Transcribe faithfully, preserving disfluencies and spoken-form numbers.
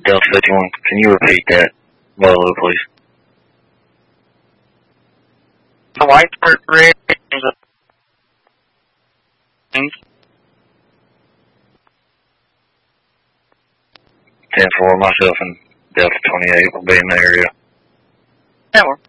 Delta fifty-one, can you repeat that? Well, please. The white part red is a ten four, myself and Delta twenty-eight will be in the area. That works.